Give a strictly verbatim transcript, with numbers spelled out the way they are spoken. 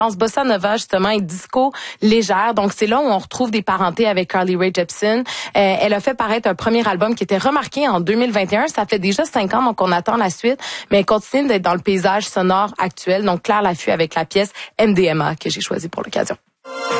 bossa nova justement et disco légère. Donc c'est là où on retrouve des parentés avec Carly Rae Jepsen. Euh, elle a fait paraître un premier album qui était remarqué en deux mille vingt et un. Ça fait déjà cinq ans, donc on attend la suite. Mais elle continue d'être dans le paysage sonore actuel. Donc Claire Laffut avec la pièce M D M A que j'ai choisie pour l'occasion.